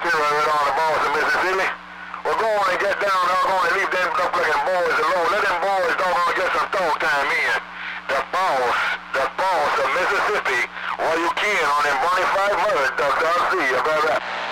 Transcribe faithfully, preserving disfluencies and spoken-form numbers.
Kira right on the boss of Mississippi. Well, go on and get down, doggone, and leave them duck-looking boys alone. Let them boys, doggone, get some talk time in. The boss, the boss of Mississippi, while you can on them Bonnie five hundred ducks. I'll see you, brother.